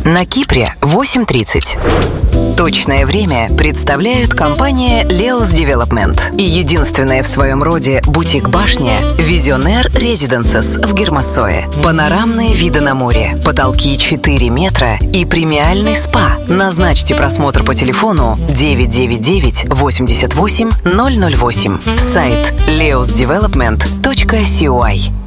На Кипре 8:30. Точное время представляют компания Leos Development и единственная в своем роде бутик-башня Visionaire Residences в Гермассое. Панорамные виды на море, потолки 4 метра и премиальный спа. Назначьте просмотр по телефону 999 88 008. Сайт leosdevelopment.coy.